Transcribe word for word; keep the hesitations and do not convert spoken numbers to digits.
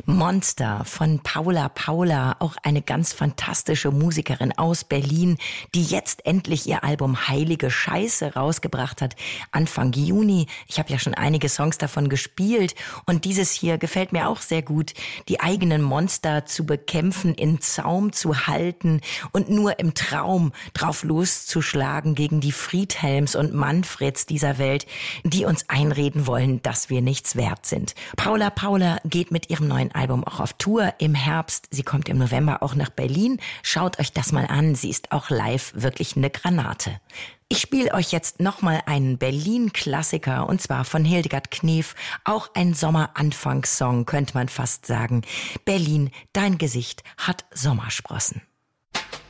Monster von Paula Paula, auch eine ganz fantastische Musikerin aus Berlin, die jetzt endlich ihr Album Heilige Scheiße rausgebracht hat, Anfang Juni. Ich habe ja schon einige Songs davon gespielt und dieses hier gefällt mir auch sehr gut. Die eigenen Monster zu bekämpfen, in Zaum zu halten und nur im Traum drauf loszuschlagen gegen die Friedhelms und Manfreds dieser Welt, die uns einreden wollen, dass wir nichts wert sind. Paula Paula geht mit ihrem neuen Album auch auf Tour im Herbst. Sie kommt im November auch nach Berlin. Schaut euch das mal an. Sie ist auch live wirklich eine Granate. Ich spiele euch jetzt nochmal einen Berlin-Klassiker und zwar von Hildegard Knef. Auch ein Sommeranfangssong, könnte man fast sagen. Berlin, dein Gesicht hat Sommersprossen.